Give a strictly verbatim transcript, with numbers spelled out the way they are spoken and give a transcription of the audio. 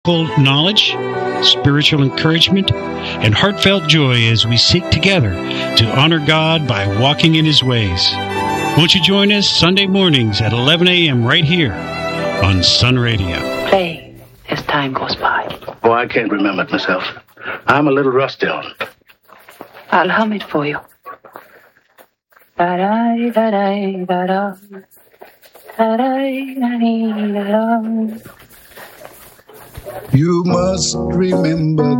knowledge, spiritual encouragement, and heartfelt joy as we seek together to honor God by walking in His ways. Won't you join us Sunday mornings at eleven a.m. right here on Sun Radio? Play as time goes by. Oh, I can't remember it myself. I'm a little rusty on it. I'll hum it for you. Da-da, da-da, da-da. Da-da, da-da, da-da. You must remember